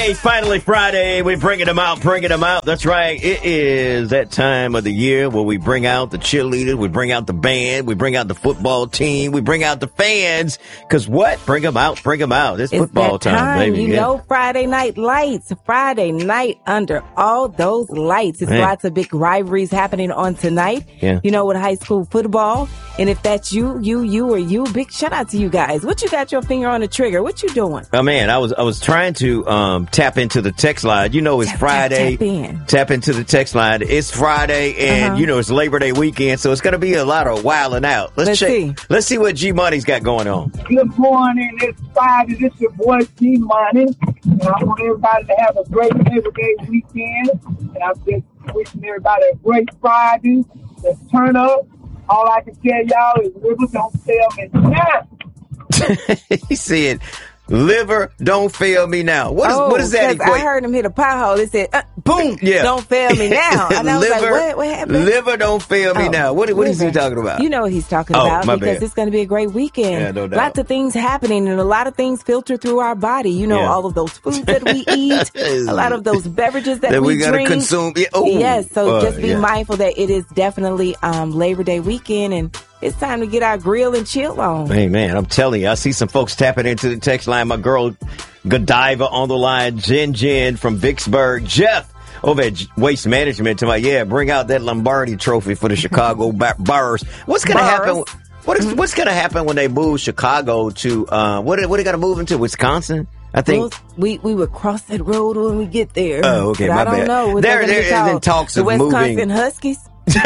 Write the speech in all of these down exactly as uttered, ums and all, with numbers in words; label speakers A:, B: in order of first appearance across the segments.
A: Friday, finally Friday. We're bringing them out, bringing them out. That's right. It is that time of the year where we bring out the cheerleaders, we bring out the band, we bring out the football team, we bring out the fans. Because what? Bring them out, bring them out. It's, it's football time, time, baby.
B: You
A: yeah.
B: know, Friday night lights. Friday night under all those lights. It's
A: Man.
B: lots of big rivalries happening on tonight.
A: Yeah.
B: You know, with high school football. And if that's you, you, you, or you, big shout out to you guys. What you got your finger on the trigger? What you doing?
A: Oh man, I was I was trying to um, tap into the text line. You know, it's
B: tap,
A: Friday.
B: Tap, tap, in.
A: tap into the text line. It's Friday, and
B: uh-huh.
A: you know it's Labor Day weekend, so it's going to be a lot of wilding out. Let's,
B: Let's
A: check.
B: see.
A: Let's see what G Money's got going on.
C: Good morning. It's Friday. This is your boy G Money, and I want everybody to have a great Labor Day weekend. And I'm just wishing everybody a great Friday. Let's turn up. All I can tell y'all is liver don't fail me now.
A: He said, liver don't fail me now. What is,
B: oh,
A: what is that equate?
B: I heard him hit a pothole. It said, uh, boom,
A: yeah.
B: don't fail me now. And I was
A: liver,
B: like, what, what happened?
A: Liver don't fail me
B: oh,
A: now. What, what is he talking about?
B: You know what he's talking
A: oh,
B: about
A: my
B: because
A: bad.
B: it's going to be a great weekend.
A: Yeah, no doubt.
B: Lots of things happening and a lot of things filter through our body. You know,
A: yeah.
B: all of those foods that we eat, a lot of those beverages that,
A: that
B: we,
A: we gotta
B: drink.
A: consume. Yeah, oh,
B: yes, so
A: uh,
B: just be
A: yeah.
B: mindful that it is definitely um, Labor Day weekend and it's time to get our grill and chill on.
A: Hey, man, I'm telling you, I see some folks tapping into the text line. My girl, Godiva on the line. Jen Jen from Vicksburg. Jeff over at Waste Management to my, yeah, bring out that Lombardi trophy for the Chicago Bears. What's going to happen? What is, mm-hmm. What's going to happen when they move Chicago to, uh, what, what are they going to move into? Wisconsin? I think
B: well, we we would cross that road when we get there.
A: Oh, okay,
B: but
A: my
B: I don't
A: bad.
B: know. What
A: there, there is in talks
B: the
A: of
B: Wisconsin
A: moving.
B: Huskies.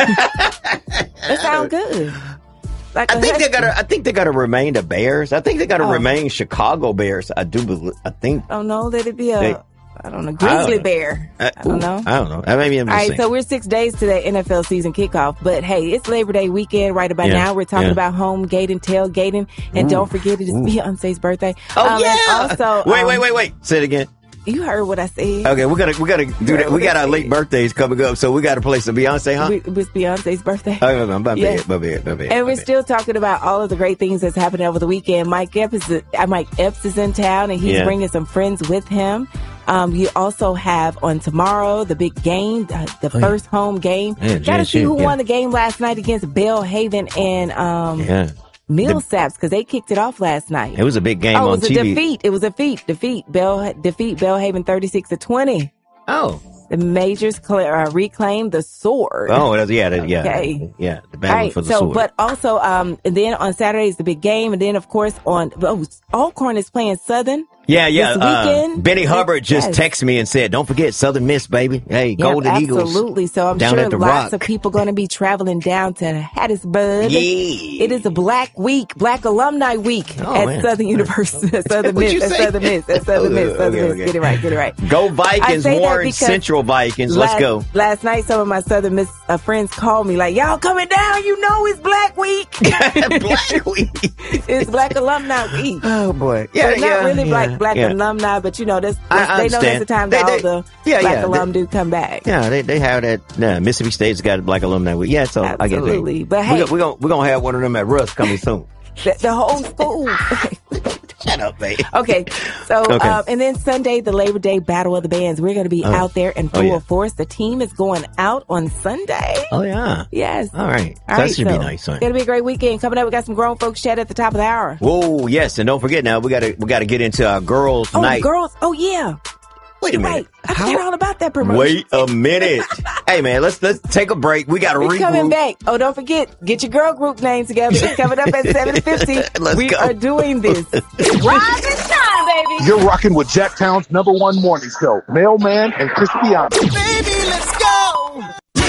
B: That sounds good. Like
A: I think
B: husky.
A: they gotta. I think they gotta remain the Bears. I think they gotta
B: oh.
A: remain Chicago Bears. I do believe. I think.
B: I don't know that it'd be a.
A: They,
B: I don't know. Grizzly
A: I,
B: bear. I, I don't know.
A: I don't know. I maybe I'm just
B: All right,
A: saying.
B: so we're six days to the N F L season kickoff. But hey, it's Labor Day weekend right about
A: yeah,
B: now. We're talking
A: yeah.
B: about home gating, tailgating, and
A: Ooh,
B: don't forget it is
A: ooh.
B: Beyonce's birthday.
A: Oh
B: um,
A: yeah.
B: And also,
A: wait,
B: um,
A: wait, wait, wait. Say it again.
B: You heard what I said.
A: Okay, we gotta we gotta do that. We got our late birthdays coming up, so we gotta play some Beyonce, huh?
B: It was Beyonce's birthday.
A: Oh, my, my
B: Yeah.
A: bad, my bad, my bad.
B: And
A: my
B: we're
A: bad.
B: still talking about all of the great things that's happening over the weekend. Mike Epps is, uh, Mike Epps is in town, and he's
A: Yeah.
B: bringing some friends with him. Um, you also have on tomorrow the big game, uh, the
A: Oh,
B: first yeah. home game.
A: Yeah,
B: Got to see who
A: yeah.
B: won the game last night against Belhaven and um,
A: Yeah.
B: Millsaps because they kicked it off last night.
A: It was a big game
B: oh,
A: on
B: it was
A: T V.
B: a defeat. It was a defeat. Defeat. Bell defeat Belhaven thirty-six to twenty.
A: Oh.
B: The Majors cl- uh, reclaimed the sword.
A: Oh, that's, yeah, that, yeah,
B: Okay.
A: yeah. The battle
B: Right,
A: for the
B: so,
A: sword.
B: but also, um, and then on Saturday is the big game, and then of course on oh, Alcorn is playing Southern.
A: Yeah, yeah.
B: This
A: Uh,
B: weekend,
A: Benny Hubbard just
B: yes.
A: texted me and said, "Don't forget Southern Miss, baby. Hey,
B: Yep,
A: Golden Eagles."
B: Absolutely. So I'm
A: down
B: sure
A: at the
B: lots
A: Rock.
B: of people going to be traveling down to Hattiesburg.
A: Yeah.
B: It is a Black Week, Black Alumni Week
A: Oh,
B: at
A: man.
B: Southern University, at Southern
A: What'd
B: Miss,
A: you
B: at
A: say?
B: Southern Miss, at Southern Miss, Southern
A: Okay,
B: Miss.
A: okay.
B: Get it right, get it right.
A: Go
B: I
A: Vikings,
B: say that
A: Warren
B: because
A: Central Vikings. Let's
B: last,
A: go.
B: Last night, some of my Southern Miss uh, friends called me like, "Y'all coming down? You know it's Black Week.
A: Black Week.
B: It's Black Alumni Week."
A: Oh boy. Yeah,
B: Well, not
A: yeah,
B: really
A: yeah,
B: black black
A: yeah.
B: alumni, but you know that's,
A: I-
B: that's
A: I
B: they know that's the
A: understand.
B: time
A: They-
B: that
A: they-
B: all the
A: yeah,
B: black
A: yeah,
B: alum
A: they-
B: do come back.
A: Yeah, they they have that. Nah, Mississippi State's got a Black Alumni Week. Yeah, so I get that.
B: Absolutely. But
A: we
B: hey-
A: gon- we gonna we gonna have one of them at Russ coming soon.
B: The, the whole school.
A: Shut up, baby.
B: Okay, so
A: Okay.
B: Um, and then Sunday, the Labor Day Battle of the Bands. We're going to be
A: Oh.
B: out there in
A: Oh,
B: full
A: yeah.
B: force. The team is going out on Sunday.
A: Oh yeah.
B: Yes.
A: All right.
B: All
A: So
B: right,
A: that should
B: so
A: be nice. Huh?
B: It's going to be a great weekend. Coming up, we got some grown folks chat at the top of the hour.
A: Whoa, yes, and don't forget now we gotta we gotta get into our girls'
B: Oh,
A: night.
B: girls. Oh, yeah.
A: Wait a
B: You're
A: minute.
B: right. I forgot all about that promotion.
A: Wait a minute. Hey man, let's let's take a break. We gotta
B: We're coming
A: regroup.
B: back. Oh, don't forget, get your girl group name together. It's coming up at seven fifty.
A: Let's
B: we
A: go.
B: are doing this. Rise and shine, baby.
D: You're rocking with Jacktown's number one morning show, Mailman and Cristiano.
E: Baby, let's go!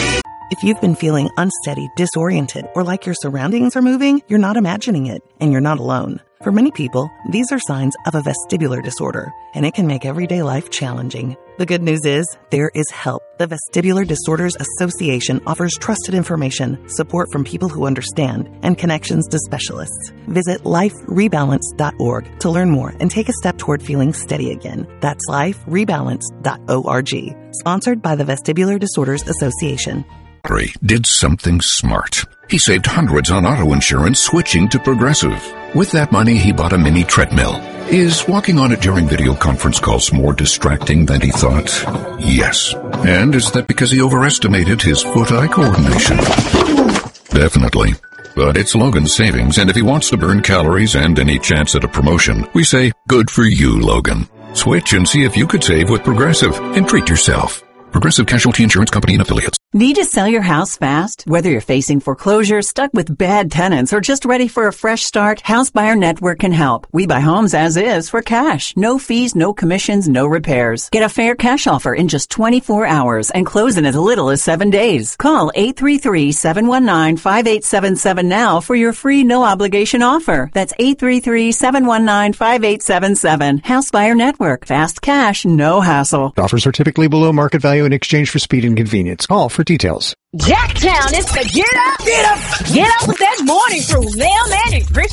F: If you've been feeling unsteady, disoriented, or like your surroundings are moving, you're not imagining it, and you're not alone. For many people, these are signs of a vestibular disorder, and it can make everyday life challenging. The good news is, there is help. The Vestibular Disorders Association offers trusted information, support from people who understand, and connections to specialists. Visit life rebalance dot org to learn more and take a step toward feeling steady again. That's life rebalance dot org. Sponsored by the Vestibular Disorders Association.
G: did something smart. He saved hundreds on auto insurance switching to Progressive. With that money, he bought a mini treadmill. Is walking on it during video conference calls more distracting than he thought? Yes. And is that because he overestimated his foot-eye coordination? Definitely. But it's Logan's savings, and if he wants to burn calories and any chance at a promotion, we say, good for you, Logan. Switch and see if you could save with Progressive and treat yourself. Progressive Casualty Insurance Company and Affiliates.
H: Need to sell your house fast? Whether you're facing foreclosure, stuck with bad tenants, or just ready for a fresh start, House Buyer Network can help. We buy homes as is for cash. No fees, no commissions, no repairs. Get a fair cash offer in just twenty-four hours and close in as little as seven days. Call eight three three, seven one nine, five eight seven seven now for your free no-obligation offer. That's eight three three, seven one nine, five eight seven seven. House Buyer Network. Fast cash, no hassle.
I: Offers are typically below market value in exchange for speed and convenience. Call for details.
B: Jacktown, it's the get up, get up, get up with that morning crew. Mailman and Rich